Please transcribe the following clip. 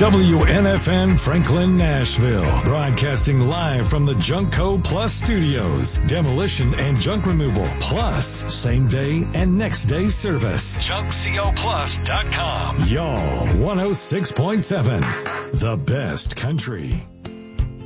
WNFN Franklin, Nashville. Broadcasting live from the Junkco Plus studios. Demolition and junk removal. Plus, same day and next day service. JunkCoPlus.com. Y'all 106.7. The best country.